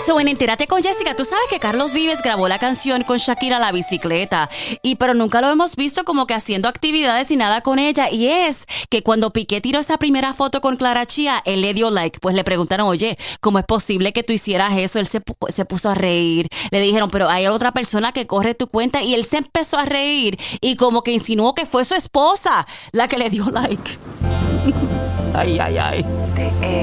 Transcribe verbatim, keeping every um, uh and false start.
So, en Entérate con Jessica, tú sabes que Carlos Vives grabó la canción con Shakira La Bicicleta, y pero nunca lo hemos visto como que haciendo actividades y nada con ella. Y es que cuando Piqué tiró esa primera foto con Clara Chía, él le dio like. Pues le preguntaron, oye, ¿cómo es posible que tú hicieras eso? Él se, pu- se puso a reír. Le dijeron, pero hay otra persona que corre tu cuenta, y él se empezó a reír y como que insinuó que fue su esposa la que le dio like. Ay, ay, ay.